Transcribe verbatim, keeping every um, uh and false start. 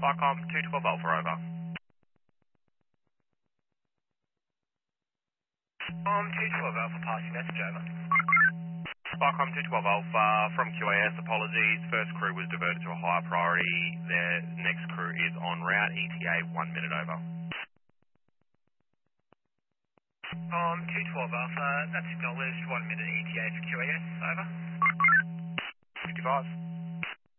Sparcom two twelve Alpha, over. Um, two twelve Alpha, passing message, over. Sparcom two twelve Alpha from Q A S, apologies. First crew was diverted to a higher priority. Their next crew is en route, E T A one minute, over. Um, two twelve Alpha, that's acknowledged, one minute E T A for Q A S, over. fifty-five.